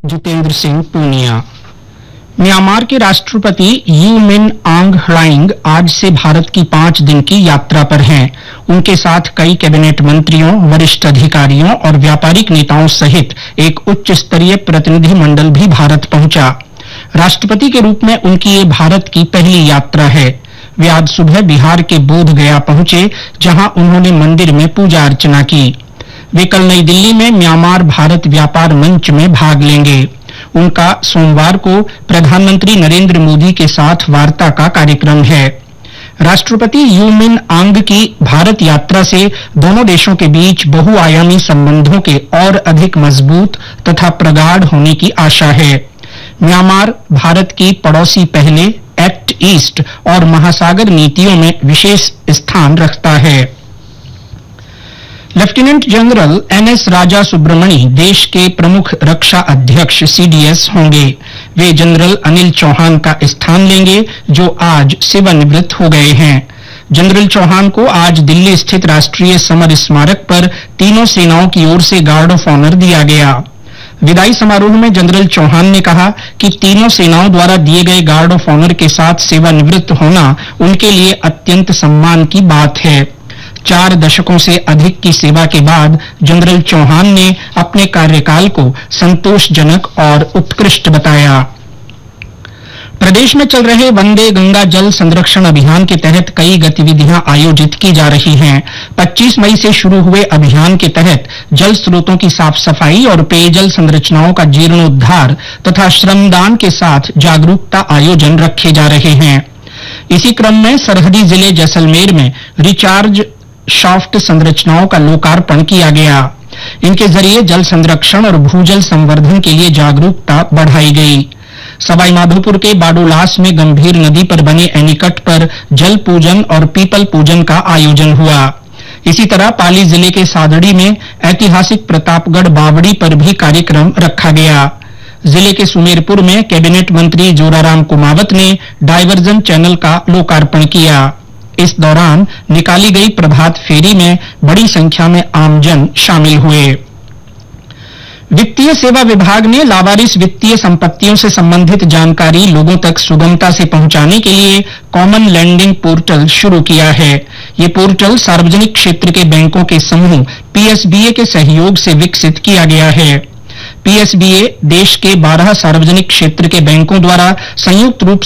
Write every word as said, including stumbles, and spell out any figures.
Jitendra Singh Poonia. Myanmar के राष्ट्रपति you मिन आंग ह्लाइंग आज से भारत की पांच दिन की यात्रा पर हैं। उनके साथ कई कैबिनेट मंत्रियों, वरिष्ठ अधिकारियों और व्यापारिक नेताओं सहित एक उच्च स्तरीय प्रतिनिधि मंडल भी भारत पहुंचा। राष्ट्रपति के रूप में उनकी ये भारत की पहली यात्रा है। वे आज सुबह बिहार के बोध गया पहुंचे, जहां उन्होंने मंदिर में पूजा अर्चना की। वे कल नई दिल्ली में म्यांमार भारत व्यापार मंच में भाग लेंगे। उनका सोमवार को प्रधानमंत्री नरेंद्र मोदी के साथ वार्ता का कार्यक्रम है। राष्ट्रपति यू मिन आंग की भारत यात्रा से दोनों देशों के बीच बहुआयामी संबंधों के और अधिक मजबूत तथा प्रगाढ़ होने की आशा है। म्यांमार भारत की पड़ोसी पहले, एक्ट ईस्ट और महासागर नीतियों में विशेष स्थान रखता है। लेफ्टिनेंट जनरल एन एस राजा सुब्रमणी देश के प्रमुख रक्षा अध्यक्ष सी डी एस होंगे। वे जनरल अनिल चौहान का स्थान लेंगे, जो आज सेवानिवृत्त हो गए हैं। जनरल चौहान को आज दिल्ली स्थित राष्ट्रीय समर स्मारक पर तीनों सेनाओं की ओर से गार्ड ऑफ ऑनर दिया गया। विदाई समारोह में जनरल चौहान ने कहा कि तीनों सेनाओं द्वारा दिए गए गार्ड ऑफ ऑनर के साथ सेवानिवृत्त होना उनके लिए अत्यंत सम्मान की बात है। चार दशकों से अधिक की सेवा के बाद जनरल चौहान ने अपने कार्यकाल को संतोषजनक और उत्कृष्ट बताया। प्रदेश में चल रहे वंदे गंगा जल संरक्षण अभियान के तहत कई गतिविधियां आयोजित की जा रही हैं। पच्चीस मई से शुरू हुए अभियान के तहत जल स्रोतों की साफ सफाई और पेयजल संरचनाओं का जीर्णोद्धार तथा श्रमदान के साथ जागरूकता आयोजन रखे जा रहे हैं। इसी क्रम में सरहदी जिले जैसलमेर में रिचार्ज शाफ्ट संरचनाओं का लोकार्पण किया गया। इनके जरिए जल संरक्षण और भूजल संवर्धन के लिए जागरूकता बढ़ाई गई। सवाईमाधोपुर के बाडोलास में गंभीर नदी पर बने एनीकट पर जल पूजन और पीपल पूजन का आयोजन हुआ। इसी तरह पाली जिले के सादड़ी में ऐतिहासिक प्रतापगढ़ बावड़ी पर भी कार्यक्रम रखा गया। जिले के सुमेरपुर में कैबिनेट मंत्री जोराराम कुमावत ने डायवर्जन चैनल का लोकार्पण किया। इस दौरान निकाली गई प्रभात फेरी में बड़ी संख्या में आमजन शामिल हुए। वित्तीय सेवा विभाग ने लावारिस वित्तीय संपत्तियों से संबंधित जानकारी लोगों तक सुगमता से पहुंचाने के लिए कॉमन लैंडिंग पोर्टल शुरू किया है। ये पोर्टल सार्वजनिक क्षेत्र के बैंकों के समूह पी एस बी ए के सहयोग से विकसित किया गया है। पी एस बी ए देश के बारह सार्वजनिक क्षेत्र के बैंकों द्वारा संयुक्त रूप